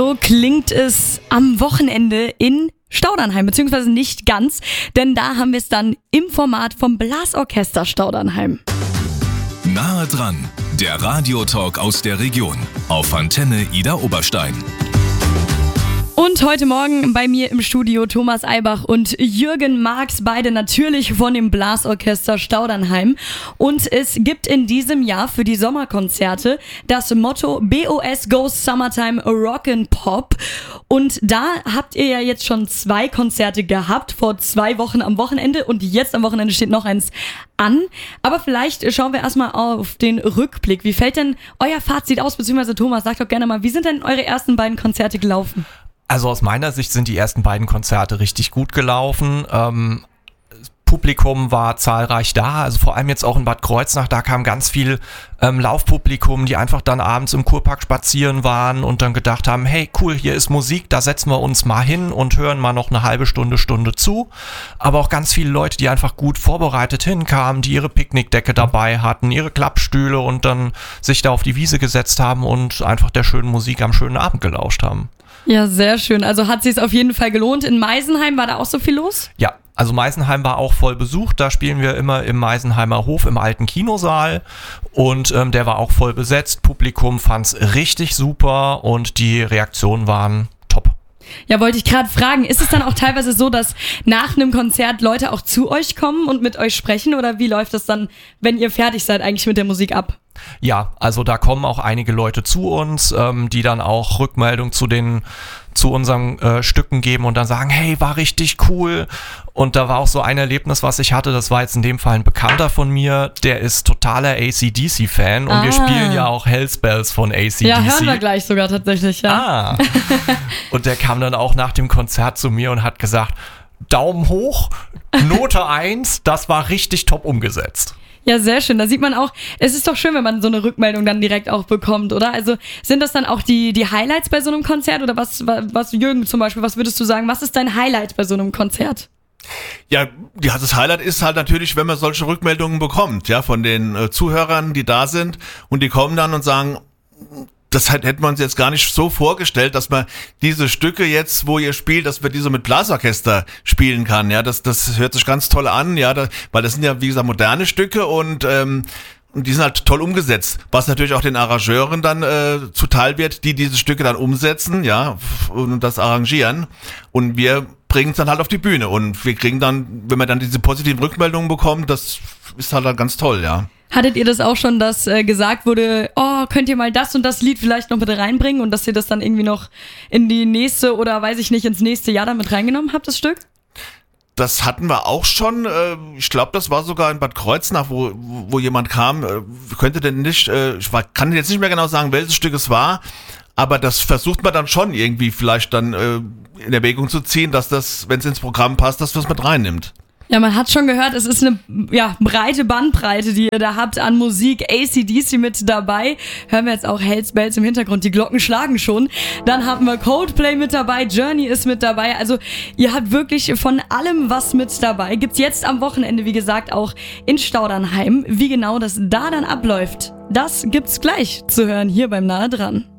So klingt es am Wochenende in Staudernheim, beziehungsweise nicht ganz, denn da haben wir es dann im Format vom Blasorchester Staudernheim. Nahe dran, der Radiotalk aus der Region auf Antenne Idar Oberstein. Und heute Morgen bei mir im Studio Thomas Eibach und Jürgen Marx, beide natürlich von dem Blasorchester Staudernheim. Und es gibt in diesem Jahr für die Sommerkonzerte das Motto BOS Goes Summertime Rockin' Pop. Und da habt ihr ja jetzt schon 2 Konzerte gehabt, vor 2 Wochen am Wochenende, und jetzt am Wochenende steht noch eins an. Aber vielleicht schauen wir erstmal auf den Rückblick. Wie fällt denn euer Fazit aus, beziehungsweise Thomas, sagt doch gerne mal, wie sind denn eure ersten beiden Konzerte gelaufen? Also aus meiner Sicht sind die ersten beiden Konzerte richtig gut gelaufen. Publikum war zahlreich da, also vor allem jetzt auch in Bad Kreuznach, da kam ganz viel Laufpublikum, die einfach dann abends im Kurpark spazieren waren und dann gedacht haben, hey cool, hier ist Musik, da setzen wir uns mal hin und hören mal noch eine halbe Stunde zu. Aber auch ganz viele Leute, die einfach gut vorbereitet hinkamen, die ihre Picknickdecke dabei hatten, ihre Klappstühle und dann sich da auf die Wiese gesetzt haben und einfach der schönen Musik am schönen Abend gelauscht haben. Ja, sehr schön. Also hat es sich auf jeden Fall gelohnt. In Meisenheim war da auch so viel los? Ja, also Meisenheim war auch voll besucht. Da spielen wir immer im Meisenheimer Hof im alten Kinosaal und der war auch voll besetzt. Publikum fand's richtig super und die Reaktionen waren top. Ja, wollte ich gerade fragen, ist es dann auch teilweise so, dass nach einem Konzert Leute auch zu euch kommen und mit euch sprechen, oder wie läuft das dann, wenn ihr fertig seid, eigentlich mit der Musik ab? Ja, also da kommen auch einige Leute zu uns, die dann auch Rückmeldung zu unseren Stücken geben und dann sagen, hey, war richtig cool. Und da war auch so ein Erlebnis, was ich hatte, das war jetzt in dem Fall ein Bekannter von mir, der ist totaler AC/DC-Fan und wir spielen ja auch Hellspells von AC/DC. Ja, hören wir gleich sogar tatsächlich, ja. Und der kam dann auch nach dem Konzert zu mir und hat gesagt, Daumen hoch, Note 1, das war richtig top umgesetzt. Ja, sehr schön. Da sieht man auch, es ist doch schön, wenn man so eine Rückmeldung dann direkt auch bekommt, oder? Also sind das dann auch die Highlights bei so einem Konzert, oder was Jürgen zum Beispiel, was würdest du sagen, was ist dein Highlight bei so einem Konzert? Ja, das Highlight ist halt natürlich, wenn man solche Rückmeldungen bekommt, ja, von den Zuhörern, die da sind, und die kommen dann und sagen, das hätte man uns jetzt gar nicht so vorgestellt, dass man diese Stücke jetzt, wo ihr spielt, dass wir die so mit Blasorchester spielen kann. Ja, das hört sich ganz toll an, ja, weil das sind ja, wie gesagt, moderne Stücke und die sind halt toll umgesetzt. Was natürlich auch den Arrangeuren dann zuteil wird, die diese Stücke dann umsetzen, ja, und das arrangieren. Und wir bringen es dann halt auf die Bühne. Und wir kriegen dann, wenn wir dann diese positiven Rückmeldungen bekommen, das ist halt dann ganz toll, ja. Hattet ihr das auch schon, dass gesagt wurde, oh, könnt ihr mal das und das Lied vielleicht noch mit reinbringen, und dass ihr das dann irgendwie noch in die nächste oder weiß ich nicht, ins nächste Jahr dann mit reingenommen habt, das Stück? Das hatten wir auch schon. Ich glaube, das war sogar in Bad Kreuznach, wo jemand kam. Könnte denn nicht, kann jetzt nicht mehr genau sagen, welches Stück es war, aber das versucht man dann schon irgendwie vielleicht dann in Erwägung zu ziehen, dass das, wenn es ins Programm passt, dass das mit reinnimmt. Ja, man hat schon gehört, es ist eine breite Bandbreite, die ihr da habt an Musik. AC/DC mit dabei. Hören wir jetzt auch Hellspells im Hintergrund, die Glocken schlagen schon. Dann haben wir Coldplay mit dabei, Journey ist mit dabei. Also ihr habt wirklich von allem was mit dabei. Gibt's jetzt am Wochenende, wie gesagt, auch in Staudernheim. Wie genau das da dann abläuft, das gibt's gleich zu hören hier beim Nahe dran.